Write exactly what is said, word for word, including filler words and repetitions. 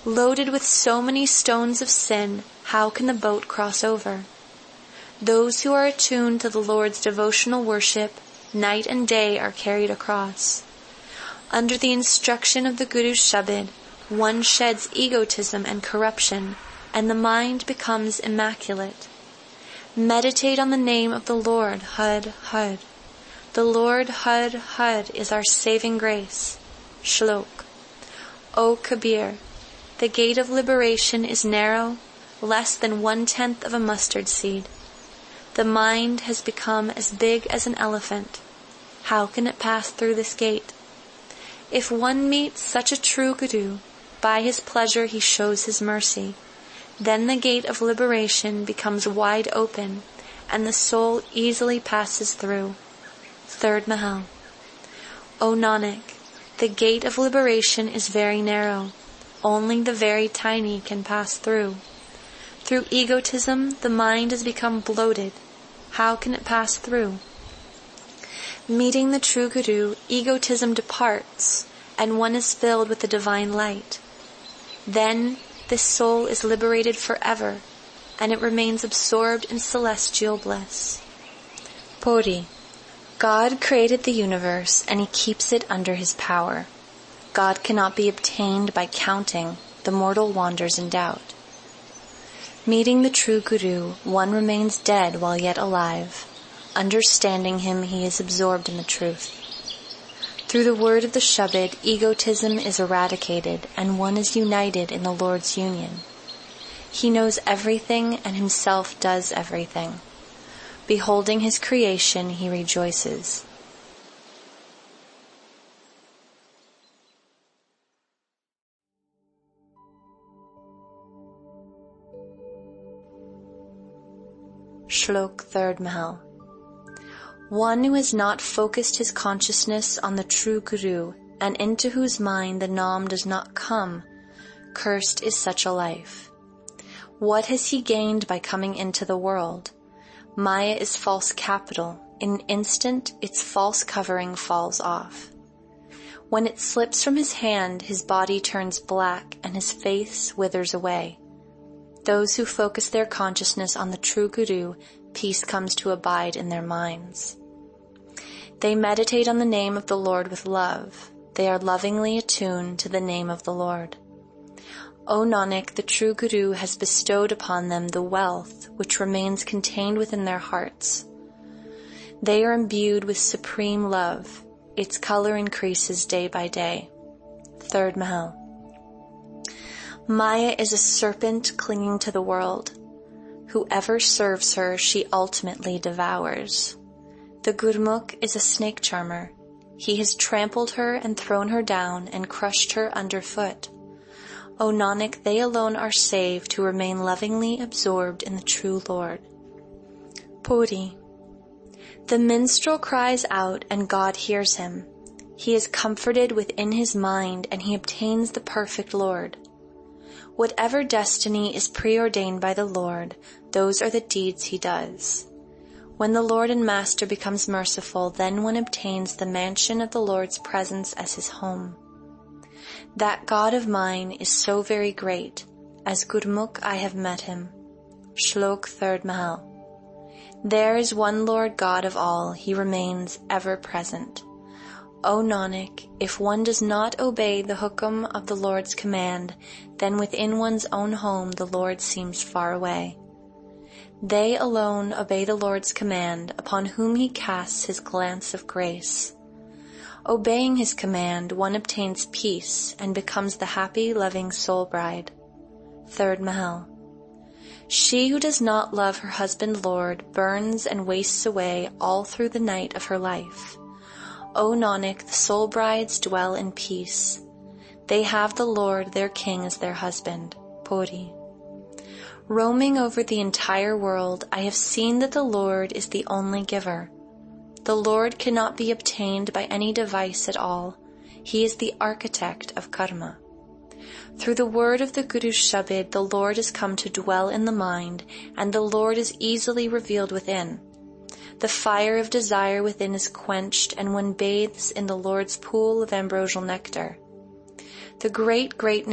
Loaded with so many stones of sin, how can the boat cross over? Those who are attuned to the Lord's devotional worship, night and day are carried across. Under the instruction of the Guru's Shabad, one sheds egotism and corruption, and the mind becomes immaculate. Meditate on the name of the Lord, Had, Had. The Lord, Had, Had, is our saving grace. Shlok. O Kabir, the gate of liberation is narrow, less than one-tenth of a mustard seed. The mind has become as big as an elephant. How can it pass through this gate? If one meets such a true Guru, by his pleasure he shows his mercy. Then the gate of liberation becomes wide open, and the soul easily passes through. Third Mahal. O Nanak, the gate of liberation is very narrow. Only the very tiny can pass through. Through egotism, the mind has become bloated. How can it pass through? Meeting the true Guru, egotism departs, and one is filled with the divine light. Then this soul is liberated forever, and it remains absorbed in celestial bliss. Puri. God created the universe, and he keeps it under his power. God cannot be obtained by counting, the mortal wanders in doubt. Meeting the true Guru, one remains dead while yet alive. Understanding him, he is absorbed in the truth. Through the word of the Shabad, egotism is eradicated, and one is united in the Lord's union. He knows everything, and himself does everything. Beholding his creation, he rejoices. Shlok Third Mahal. One who has not focused his consciousness on the true Guru, and into whose mind the Nam does not come, cursed is such a life. What has he gained by coming into the world? Maya is false capital. In an instant, its false covering falls off. When it slips from his hand, his body turns black and his face withers away. Those who focus their consciousness on the true Guru, peace comes to abide in their minds. They meditate on the name of the Lord with love. They are lovingly attuned to the name of the Lord. O Nanak, the true Guru has bestowed upon them the wealth which remains contained within their hearts. They are imbued with supreme love. Its color increases day by day. Third Mahal. Maya is a serpent clinging to the world. Whoever serves her, she ultimately devours. The Gurmukh is a snake charmer. He has trampled her and thrown her down and crushed her underfoot. O Nanak, they alone are saved who remain lovingly absorbed in the true Lord. Puri. The minstrel cries out and God hears him. He is comforted within his mind and he obtains the perfect Lord. Whatever destiny is preordained by the Lord, those are the deeds he does. When the Lord and Master becomes merciful, then one obtains the mansion of the Lord's presence as his home. That God of mine is so very great. As Gurmukh I have met him. Shlok Third Mahal. There is one Lord God of all, he remains ever present. O Nanak, if one does not obey the hukam of the Lord's command, then within one's own home the Lord seems far away. They alone obey the Lord's command, upon whom he casts his glance of grace. Obeying his command, one obtains peace and becomes the happy, loving soul bride. Third Mahal. She who does not love her husband Lord burns and wastes away all through the night of her life. O Nanak, the soul brides dwell in peace. They have the Lord, their king, as their husband. Puri. Roaming over the entire world, I have seen that the Lord is the only giver. The Lord cannot be obtained by any device at all. He is the architect of karma. Through the word of the Guru's Shabad, the Lord has come to dwell in the mind, and the Lord is easily revealed within. The fire of desire within is quenched, and one bathes in the Lord's pool of ambrosial nectar. The great greatness